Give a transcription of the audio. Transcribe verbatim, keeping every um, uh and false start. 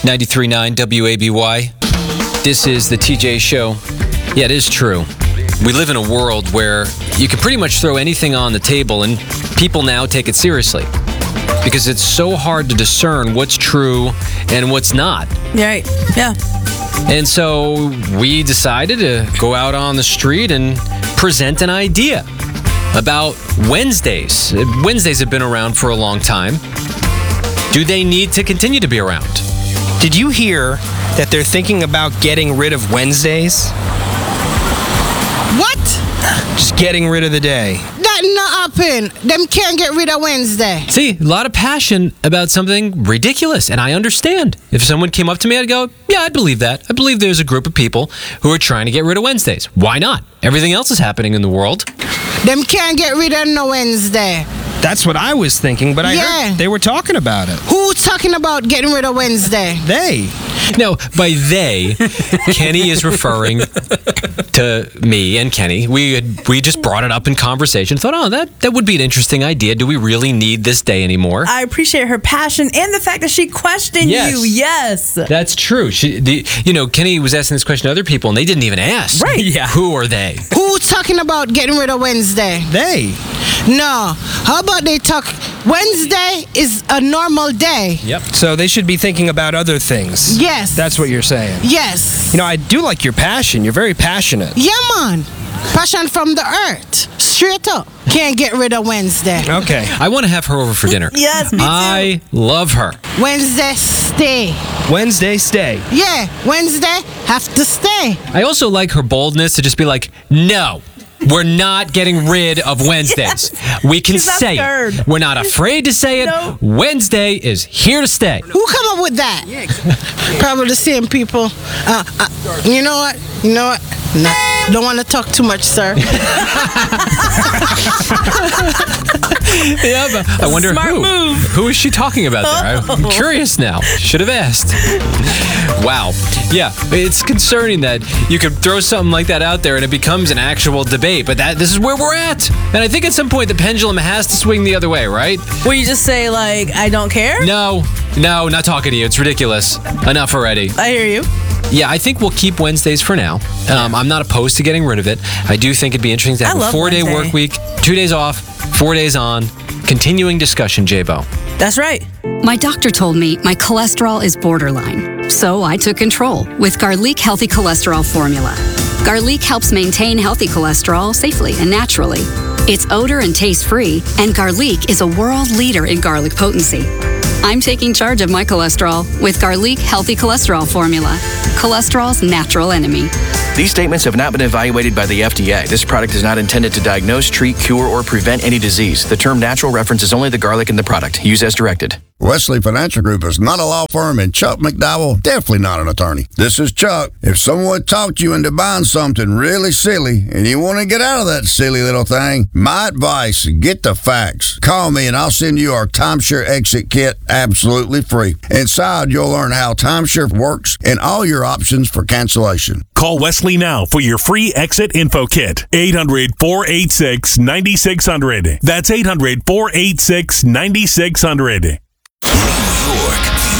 ninety-three point nine W A B Y. This is the T J Show. Yeah, it is true. We live in a world where you can pretty much throw anything on the table and people now take it seriously because it's so hard to discern what's true and what's not. Right. Yeah. And so we decided to go out on the street and present an idea about Wednesdays. Wednesdays have been around for a long time. Do they need to continue to be around? Did you hear that they're thinking about getting rid of Wednesdays? What? Just getting rid of the day. That not happen. Them can't get rid of Wednesday. See, a lot of passion about something ridiculous, and I understand. If someone came up to me, I'd go, yeah, I believe that. I believe there's a group of people who are trying to get rid of Wednesdays. Why not? Everything else is happening in the world. Them can't get rid of no Wednesday. That's what I was thinking, but I Yeah. heard they were talking about it. Who talking about getting rid of Wednesday? They. No, by they, Kenny is referring to me and Kenny. We had, we just brought it up in conversation. Thought, oh, that, that would be an interesting idea. Do we really need this day anymore? I appreciate her passion and the fact that she questioned Yes. you. Yes. That's true. She, the, you know, Kenny was asking this question to other people, and they didn't even ask. Right. Yeah. Who are they? Who talking about getting rid of Wednesday? They. No. How about they talk? Wednesday is a normal day. Yep. So they should be thinking about other things. Yes. That's what you're saying. Yes. You know, I do like your passion. You're very passionate. Yeah, man. Passion from the earth. Straight up. Can't get rid of Wednesday. Okay. I want to have her over for dinner. Yes, me too. I love her. Wednesday, stay. Wednesday, stay. Yeah, Wednesday, have to stay. I also like her boldness to just be like, no. We're not getting rid of Wednesdays. Yes. We can She's not say scared. it. We're not afraid to say it. No. Wednesday is here to stay. Who come up with that? Probably the same people. Uh, uh, you know what? You know what? No, don't want to talk too much, sir. Yeah, but I wonder Smart who. move. Who is she talking about there? I'm Oh. curious now. Should have asked. Wow. Yeah, it's concerning that you could throw something like that out there and it becomes an actual debate. But that this is where we're at. And I think at some point the pendulum has to swing the other way, right? Where you just say, like, I don't care? No, no, not talking to you. It's ridiculous. Enough already. I hear you. Yeah, I think we'll keep Wednesdays for now. Um, I'm not opposed to getting rid of it. I do think it'd be interesting to have I a love four-day Wednesday. work week, two days off, four days on, continuing discussion, J-Bo. That's right. My doctor told me my cholesterol is borderline, so I took control with Garlic Healthy Cholesterol Formula. Garlic helps maintain healthy cholesterol safely and naturally. It's odor and taste-free, and Garlic is a world leader in garlic potency. I'm taking charge of my cholesterol with Garlic Healthy Cholesterol Formula, cholesterol's natural enemy. These statements have not been evaluated by the F D A. This product is not intended to diagnose, treat, cure, or prevent any disease. The term natural references only the garlic in the product. Use as directed. Wesley Financial Group is not a law firm, and Chuck McDowell definitely not an attorney. This is Chuck. If someone talked you into buying something really silly and you want to get out of that silly little thing, my advice, get the facts. Call me and I'll send you our Timeshare Exit Kit absolutely free. Inside, you'll learn how timeshare works and all your options for cancellation. Call Wesley now for your free exit info kit. eight hundred, four eight six, nine six zero zero. That's eight hundred, four eight six, nine six zero zero.